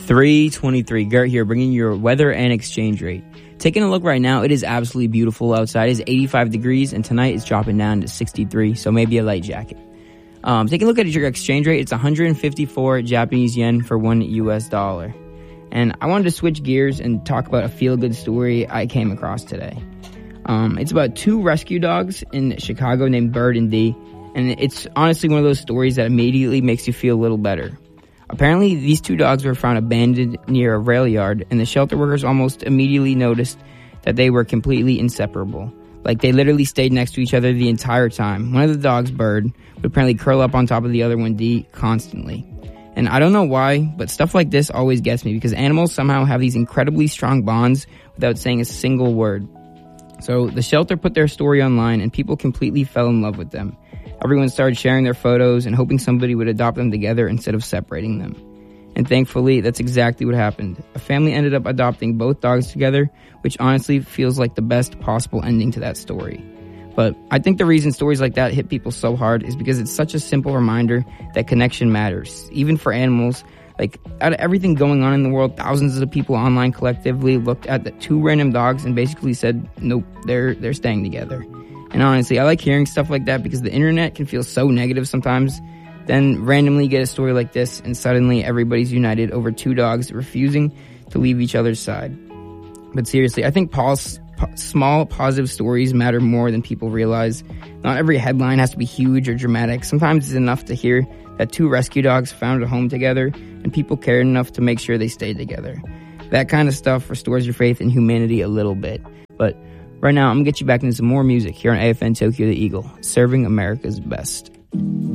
3:23. Gert here, bringing your weather and exchange rate. Taking a look right now, it is absolutely beautiful outside. It's 85 degrees, and tonight it's dropping down to 63, so maybe a light jacket. Taking a look at your exchange rate, it's 154 Japanese yen for $1 US. And I wanted to switch gears and talk about a feel-good story I came across today. It's about two rescue dogs in Chicago named Bird and Dee, and it's honestly one of those stories that immediately makes you feel a little better. Apparently, these two dogs were found abandoned near a rail yard, and the shelter workers almost immediately noticed that they were completely inseparable. Like, they literally stayed next to each other the entire time. One of the dogs, Bird, would apparently curl up on top of the other one, Dee, constantly. And I don't know why, but stuff like this always gets me, because animals somehow have these incredibly strong bonds without saying a single word. So the shelter put their story online, and people completely fell in love with them. Everyone started sharing their photos and hoping somebody would adopt them together instead of separating them. And thankfully, that's exactly what happened. A family ended up adopting both dogs together, which honestly feels like the best possible ending to that story. But I think the reason stories like that hit people so hard is because it's such a simple reminder that connection matters, even for animals. Like, out of everything going on in the world, thousands of people online collectively looked at the two random dogs and basically said, nope, they're staying together. And honestly, I like hearing stuff like that because the internet can feel so negative sometimes. Then randomly get a story like this, and suddenly everybody's united over two dogs refusing to leave each other's side. But seriously, I think small positive stories matter more than people realize. Not every headline has to be huge or dramatic. Sometimes it's enough to hear that two rescue dogs found a home together and people cared enough to make sure they stayed together. That kind of stuff restores your faith in humanity a little bit. But right now, I'm going to get you back into some more music here on AFN Tokyo the Eagle, serving America's best.